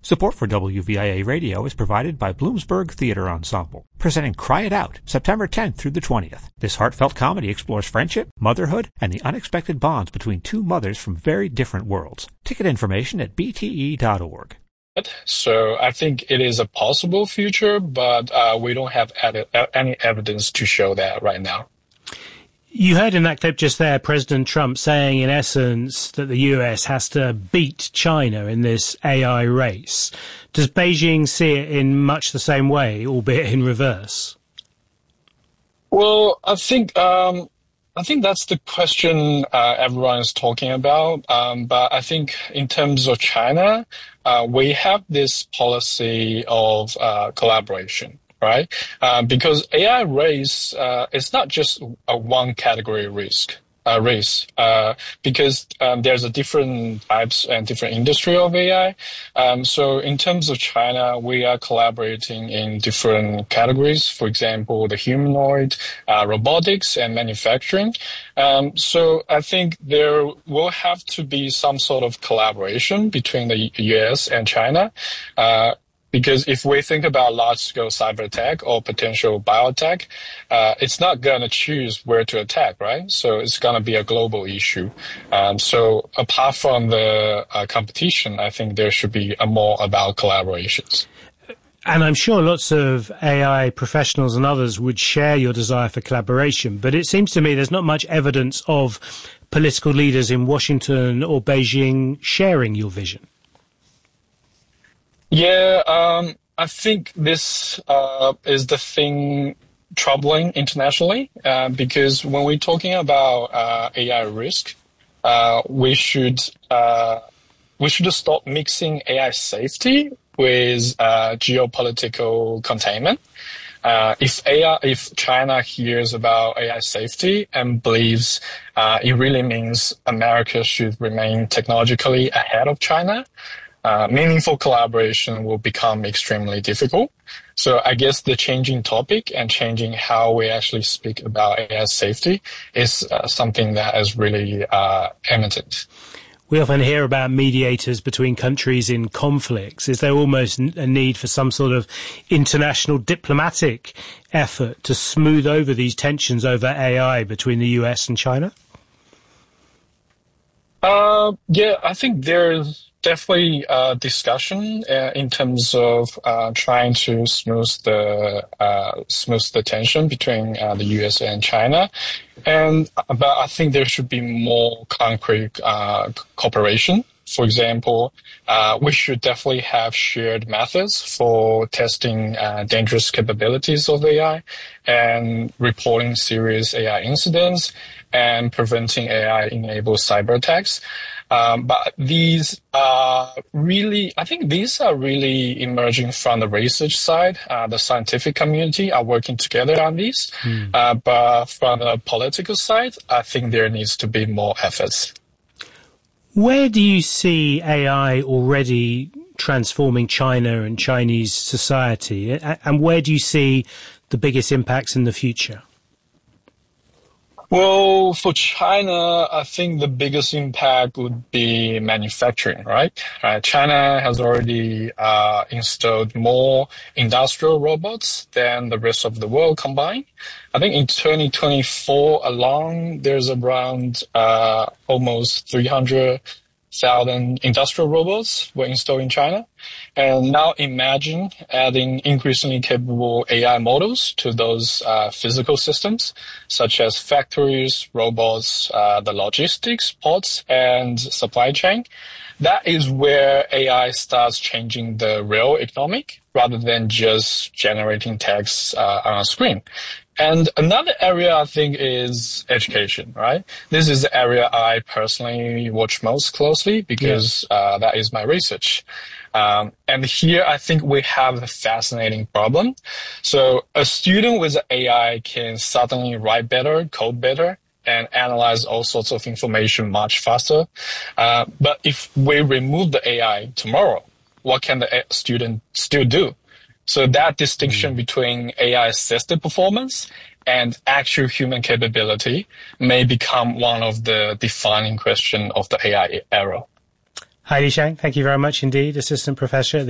Support for WVIA Radio is provided by Bloomsburg Theater Ensemble, presenting Cry It Out, September 10th through the 20th. This heartfelt comedy explores friendship, motherhood, and the unexpected bonds between two mothers from very different worlds. Ticket information at bte.org. So I think it is a possible future, but we don't have any evidence to show that right now. You heard in that clip just there President Trump saying, in essence, that the US has to beat China in this AI race. Does Beijing see it in much the same way, albeit in reverse? Well, I think that's the question everyone is talking about. But I think in terms of China, we have this policy of collaboration. Right? Because AI race is not just a one category race, because there's a different types and different industry of AI. So in terms of China, we are collaborating in different categories. For example, the humanoid, robotics, and manufacturing. So I think there will have to be some sort of collaboration between the US and China. Because if we think about large-scale cyber attack or potential biotech, it's not going to choose where to attack, right? So it's going to be a global issue. So apart from the competition, I think there should be more about collaborations. And I'm sure lots of AI professionals and others would share your desire for collaboration, but it seems to me there's not much evidence of political leaders in Washington or Beijing sharing your vision. Yeah, I think this is the thing troubling internationally, because when we're talking about AI risk, we should stop mixing AI safety with geopolitical containment. If China hears about AI safety and believes it really means America should remain technologically ahead of China, meaningful collaboration will become extremely difficult. So I guess the changing topic and changing how we actually speak about AI safety is something that is really imminent. We often hear about mediators between countries in conflicts. Is there almost a need for some sort of international diplomatic effort to smooth over these tensions over AI between the US and China? Yeah, I think there's definitely discussion in terms of trying to smooth the tension between the US and China, but I think there should be more concrete cooperation. For example, we should definitely have shared methods for testing dangerous capabilities of AI and reporting serious AI incidents and preventing AI-enabled cyber attacks. But these are really emerging from the research side. The scientific community are working together on these. But from the political side, I think there needs to be more efforts. Where do you see AI already transforming China and Chinese society? And where do you see the biggest impacts in the future? Well, for China, I think the biggest impact would be manufacturing, right? China has already installed more industrial robots than the rest of the world combined. I think in 2024 alone, there's around almost 300,000 industrial robots were installed in China. And now imagine adding increasingly capable AI models to those physical systems, such as factories, robots, the logistics, ports, and supply chain. That is where AI starts changing the real economic rather than just generating text on a screen. And another area I think is education, right? This is the area I personally watch most closely because that is my research. And here I think we have a fascinating problem. So a student with AI can suddenly write better, code better, and analyze all sorts of information much faster. But if we remove the AI tomorrow, what can the student still do? So that distinction between AI-assisted performance and actual human capability may become one of the defining questions of the AI era. Hailey Zhang, thank you very much indeed, Assistant Professor at the